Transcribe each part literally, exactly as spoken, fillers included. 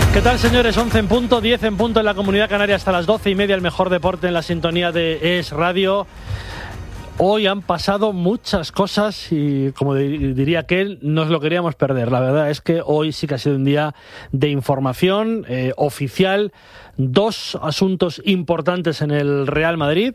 ¿Qué tal, señores? once en punto, diez en punto en la Comunidad Canaria, hasta las doce y media, el mejor deporte en la sintonía de Es Radio. Hoy han pasado muchas cosas y, como diría aquel, nos lo queríamos perder. La verdad es que hoy sí que ha sido un día de información eh, oficial. Dos asuntos importantes en el Real Madrid.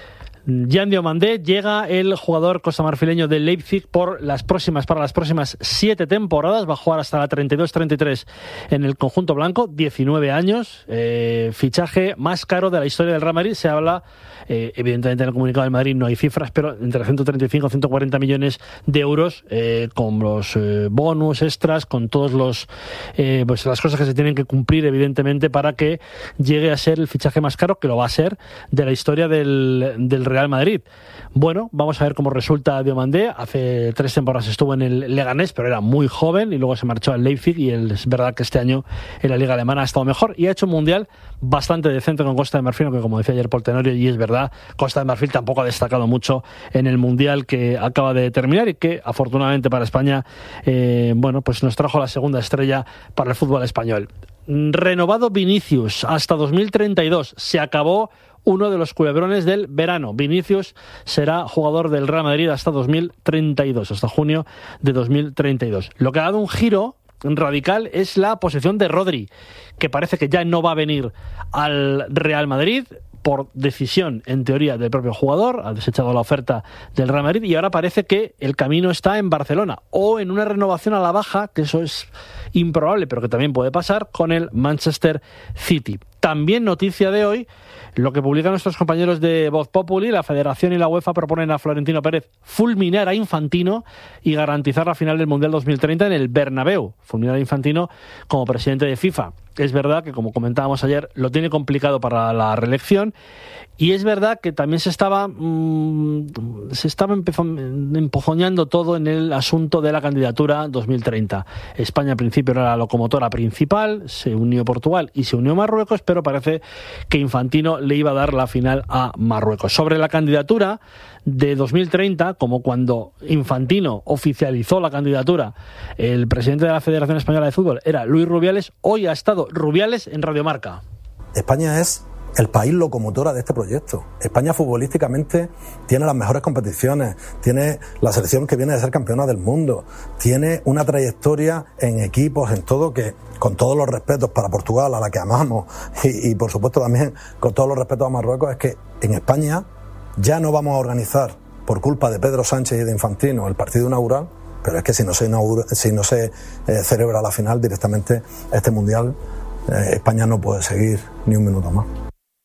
Jan Diomandé, llega el jugador costamarfileño del Leipzig por las próximas, para las próximas siete temporadas, va a jugar hasta la treinta y dos treinta y tres en el conjunto blanco, diecinueve años, eh, fichaje más caro de la historia del Real Madrid. Se habla, eh, evidentemente en el comunicado del Madrid no hay cifras, pero entre ciento treinta y cinco y ciento cuarenta millones de euros, eh, con los eh, bonus extras, con todos los eh, pues las cosas que se tienen que cumplir, evidentemente, para que llegue a ser el fichaje más caro, que lo va a ser, de la historia del, del Real Madrid. Bueno, vamos a ver cómo resulta Diomandé. Hace tres temporadas estuvo en el Leganés, pero era muy joven y luego se marchó al Leipzig, y es verdad que este año en la Liga Alemana ha estado mejor y ha hecho un mundial bastante decente con Costa de Marfil, aunque, como decía ayer Paul Tenorio, y es verdad, Costa de Marfil tampoco ha destacado mucho en el mundial que acaba de terminar y que, afortunadamente para España, eh, bueno, pues nos trajo la segunda estrella para el fútbol español. Renovado Vinicius hasta dos mil treinta y dos. Se acabó uno de los culebrones del verano. Vinicius será jugador del Real Madrid hasta dos mil treinta y dos, hasta junio de dos mil treinta y dos. Lo que ha dado un giro radical es la posición de Rodri, que parece que ya no va a venir al Real Madrid por decisión, en teoría, del propio jugador. Ha desechado la oferta del Real Madrid y ahora parece que el camino está en Barcelona o en una renovación a la baja, que eso es improbable, pero que también puede pasar, con el Manchester City. También noticia de hoy, lo que publican nuestros compañeros de Voz Populi: la Federación y la UEFA proponen a Florentino Pérez fulminar a Infantino y garantizar la final del Mundial dos mil treinta en el Bernabéu. Fulminar a Infantino como presidente de FIFA. Es verdad que, como comentábamos ayer, lo tiene complicado para la reelección, y es verdad que también se estaba mmm, se estaba empujoneando todo en el asunto de la candidatura dos mil treinta. España al principio era la locomotora principal, se unió Portugal y se unió Marruecos, pero parece que Infantino le iba a dar la final a Marruecos. Sobre la candidatura de dos mil treinta, como cuando Infantino oficializó la candidatura, el presidente de la Federación Española de Fútbol era Luis Rubiales. Hoy ha estado Rubiales en Radio Marca. España es el país locomotora de este proyecto. España futbolísticamente tiene las mejores competiciones, tiene la selección que viene de ser campeona del mundo, tiene una trayectoria en equipos, en todo, que, con todos los respetos para Portugal, a la que amamos, y, y por supuesto también con todos los respetos a Marruecos, es que en España ya no vamos a organizar, por culpa de Pedro Sánchez y de Infantino, el partido inaugural, pero es que si no se, inaugura, si no se eh, celebra la final directamente, este mundial, eh, España no puede seguir ni un minuto más.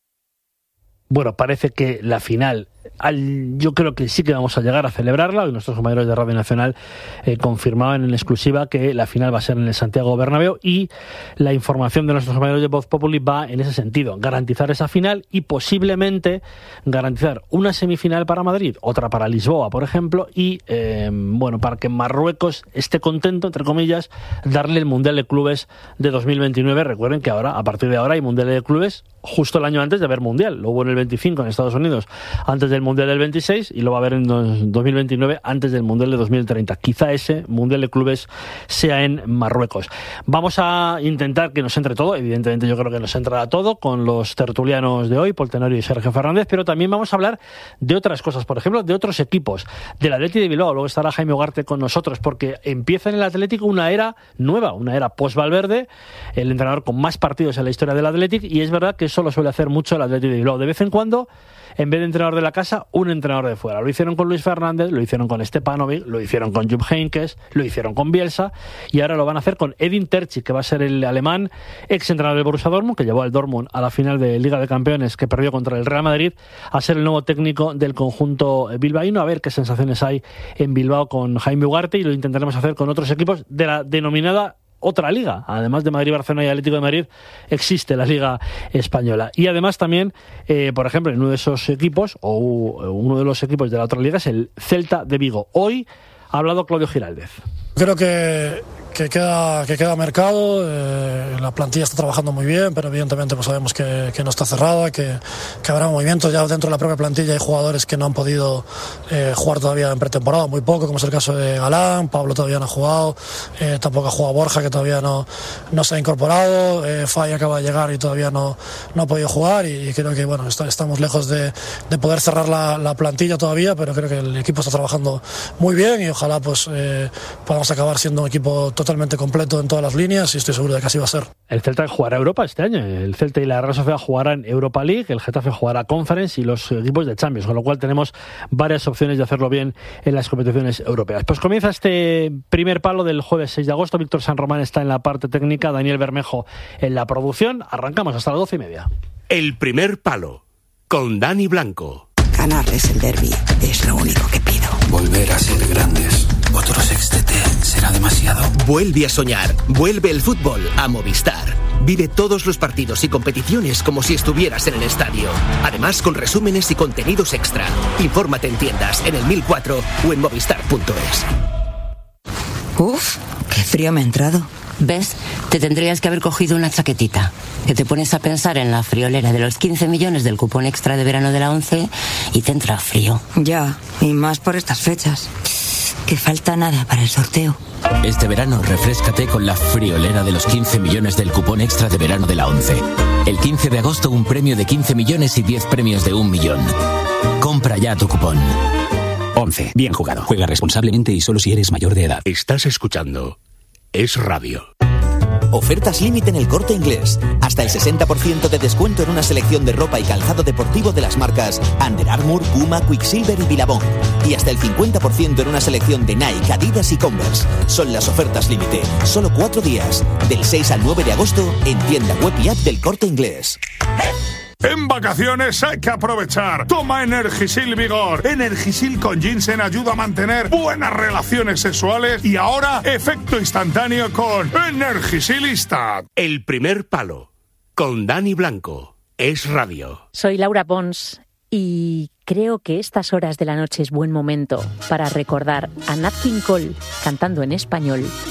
Bueno, parece que la final, al, yo creo que sí que vamos a llegar a celebrarla. Hoy nuestros compañeros de Radio Nacional eh, confirmaban en exclusiva que la final va a ser en el Santiago Bernabéu, y la información de nuestros compañeros de Voz Populi va en ese sentido: garantizar esa final y posiblemente garantizar una semifinal para Madrid, otra para Lisboa, por ejemplo, y eh, bueno, para que Marruecos esté contento, entre comillas, darle el Mundial de Clubes de dos mil veintinueve. Recuerden que ahora, a partir de ahora, hay Mundial de Clubes justo el año antes de haber Mundial. Lo hubo en el veinticinco en Estados Unidos, antes del Mundial del veintiséis, y lo va a haber en dos mil veintinueve, antes del Mundial de dos mil treinta. Quizá ese Mundial de Clubes sea en Marruecos. Vamos a intentar que nos entre todo. Evidentemente yo creo que nos entrará todo con los tertulianos de hoy, Paul Tenorio y Sergio Fernández, pero también vamos a hablar de otras cosas, por ejemplo, de otros equipos, del Athletic de Bilbao. Luego estará Jaime Ugarte con nosotros, porque empieza en el Atlético una era nueva, una era post-Valverde, el entrenador con más partidos en la historia del Athletic, y es verdad que eso lo suele hacer mucho el Athletic de Bilbao. De vez en cuando, en vez de entrenador de la casa, un entrenador de fuera. Lo hicieron con Luis Fernández, lo hicieron con Stepanovic, lo hicieron con Jupp Heynckes, lo hicieron con Bielsa, y ahora lo van a hacer con Edin Terzic, que va a ser el alemán, ex entrenador del Borussia Dortmund, que llevó al Dortmund a la final de Liga de Campeones, que perdió contra el Real Madrid, a ser el nuevo técnico del conjunto bilbaíno. A ver qué sensaciones hay en Bilbao con Jaime Ugarte, y lo intentaremos hacer con otros equipos de la denominada otra liga. Además de Madrid, Barcelona y Atlético de Madrid, existe la Liga Española. Y además también, eh, por ejemplo, en uno de esos equipos, o uno de los equipos de la otra liga, es el Celta de Vigo. Hoy ha hablado Claudio Giraldez. Creo que, que queda, que queda mercado, eh, la plantilla está trabajando muy bien, pero evidentemente pues sabemos que, que no está cerrada, que, que habrá movimientos ya dentro de la propia plantilla. Hay jugadores que no han podido eh, jugar todavía en pretemporada, muy poco, como es el caso de Galán. Pablo todavía no ha jugado, eh, tampoco ha jugado Borja, que todavía no, no se ha incorporado, eh, Fay acaba de llegar y todavía no, no ha podido jugar, y, y creo que bueno, está, estamos lejos de, de poder cerrar la, la plantilla todavía, pero creo que el equipo está trabajando muy bien y ojalá pues eh, podamos acabar siendo un equipo totalmente completo en todas las líneas, y estoy seguro de que así va a ser. El Celta jugará Europa este año. El Celta y la Real Sociedad jugarán Europa League, el Getafe jugará Conference y los equipos de Champions, con lo cual tenemos varias opciones de hacerlo bien en las competiciones europeas. Pues comienza este primer palo del jueves seis de agosto. Víctor San Román está en la parte técnica, Daniel Bermejo en la producción. Arrancamos hasta las doce y media. El primer palo, con Dani Blanco. Ganarles el derbi es lo único que pido. Volver a ser grandes. Otro sextete será demasiado. Vuelve a soñar. Vuelve el fútbol a Movistar. Vive todos los partidos y competiciones como si estuvieras en el estadio. Además, con resúmenes y contenidos extra. Infórmate en tiendas, en el mil cuatro o en movistar punto es. Uf, qué frío me ha entrado. ¿Ves? Te tendrías que haber cogido una chaquetita. Que te pones a pensar en la friolera de los quince millones del cupón extra de verano de la ONCE y te entra frío. Ya, y más por estas fechas. Que falta nada para el sorteo. Este verano refréscate con la friolera de los quince millones del cupón extra de verano de la ONCE. El quince de agosto un premio de quince millones y diez premios de un millón. Compra ya tu cupón. ONCE. Bien jugado. Juega responsablemente y solo si eres mayor de edad. Estás escuchando Es Radio. Ofertas límite en El Corte Inglés. Hasta el sesenta por ciento de descuento en una selección de ropa y calzado deportivo de las marcas Under Armour, Puma, Quicksilver y Billabong. Y hasta el cincuenta por ciento en una selección de Nike, Adidas y Converse. Son las ofertas límite. Solo cuatro días. Del seis al nueve de agosto en tienda web y app del Corte Inglés. En vacaciones hay que aprovechar. Toma Energisil Vigor. Energisil con ginseng ayuda a mantener buenas relaciones sexuales y ahora efecto instantáneo con Energisil Instant. El primer palo, con Dani Blanco. Es Radio. Soy Laura Pons y creo que estas horas de la noche es buen momento para recordar a Nat King Cole cantando en español